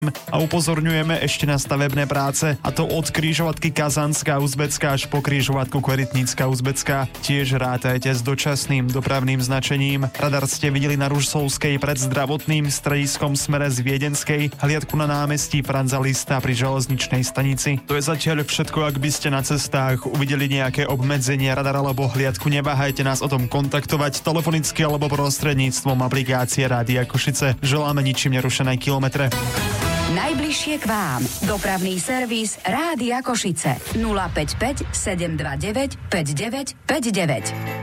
a upozorňujeme ešte na stavebné práce, a to od križovatky Kazanská Uzbecká až po križovatku Korytnícka Uzbecká. Tiež rátajte s dočasným dopravným značením. Radar ste videli na Ružsovskej pred zdravotným strediskom smere z Viedenskej, hliadku na námestí Franza Lista pri železničnej stanici. To je zatiaľ všetko. Ak by ste na cestách uvideli nejaké obmedzenie, radar alebo hliadku, neváhajte nás o tom kontaktovať telefonicky alebo prostredníctvom aplikácie Rádia Košice. Želáme ničím nerušené kilometre. Najbližšie k vám. Dopravný servis Rádia Košice. 055 729 5959.